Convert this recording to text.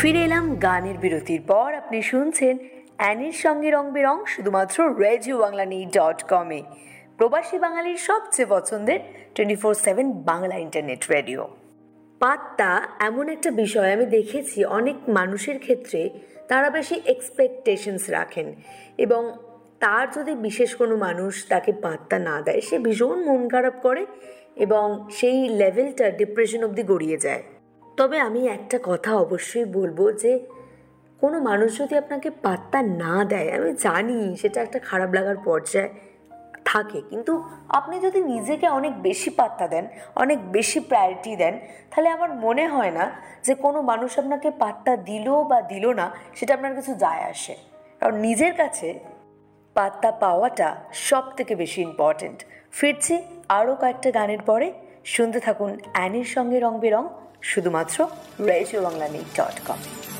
ফিরে এলাম গানের বিরতির পর। আপনি শুনছেন অ্যানির সঙ্গে রং বেরং, শুধুমাত্র RadioBanglaNews.com-এ, প্রবাসী বাঙালির সবচেয়ে পছন্দের 24/7 বাংলা ইন্টারনেট রেডিও। পাত্তা এমন একটা বিষয় আমি দেখেছি অনেক মানুষের ক্ষেত্রে তারা বেশি এক্সপেকটেশনস রাখেন, এবং তার যদি বিশেষ কোনো মানুষ তাকে পাত্তা না দেয়, সে ভীষণ মন খারাপ করে এবং সেই লেভেলটা ডিপ্রেশন অবধি গড়িয়ে যায়। তবে আমি একটা কথা অবশ্যই বলবো যে কোনো মানুষ যদি আপনাকে পাত্তা না দেয়, আমি জানি সেটা একটা খারাপ লাগার পর্যায়ে থাকে, কিন্তু আপনি যদি নিজেকে অনেক বেশি পাত্তা দেন, অনেক বেশি প্রায়োরিটি দেন, তাহলে আমার মনে হয় না যে কোনো মানুষ আপনাকে পাত্তা দিল বা দিল না সেটা আপনার কিছু যায় আসে। কারণ নিজের কাছে পাত্তা পাওয়াটা সব থেকে বেশি ইম্পর্টেন্ট। ফিরছি আরও কয়েকটা গানের পরে। শুনতে থাকুন অ্যানির সঙ্গে রং বেরং, শুধুমাত্র RadioBanglaNews.com।